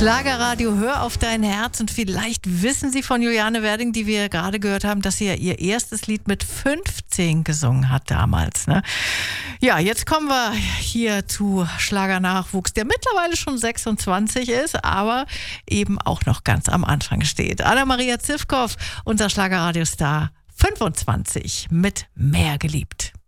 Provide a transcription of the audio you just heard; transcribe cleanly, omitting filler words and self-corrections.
Schlagerradio, hör auf dein Herz. Und vielleicht wissen Sie von Juliane Werding, die wir gerade gehört haben, dass sie ja ihr erstes Lied mit 15 gesungen hat damals. Ne? Ja, jetzt kommen wir hier zu Schlagernachwuchs, der mittlerweile schon 26 ist, aber eben auch noch ganz am Anfang steht. Anna-Maria Zivkow, unser Schlagerradiostar, 25, mit Mehr geliebt.